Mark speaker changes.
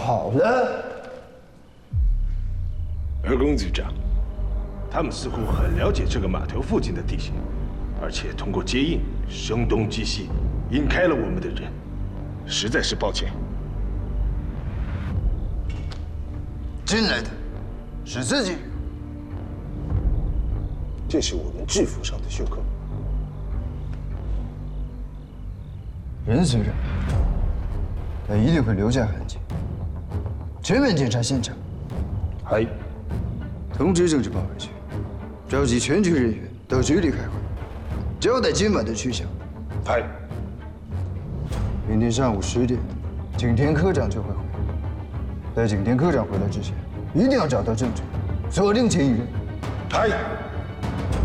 Speaker 1: 好了。
Speaker 2: 二公局长，他们似乎很了解这个码头附近的地形，而且通过接应声东击西，引开了我们的人，实在是抱歉。
Speaker 1: 进来的是自己。
Speaker 2: 这是我们制服上的休克。
Speaker 1: 人虽然来，但一定会留下痕迹。全面检查现场。
Speaker 2: 还
Speaker 1: 通知政治保卫局，召集全局人员到局里开会，交代今晚的去向。
Speaker 2: 还
Speaker 1: 明天上午10点，景田科长就会回来。在景田科长回来之前，一定要找到证据，锁定嫌疑人。
Speaker 2: 还。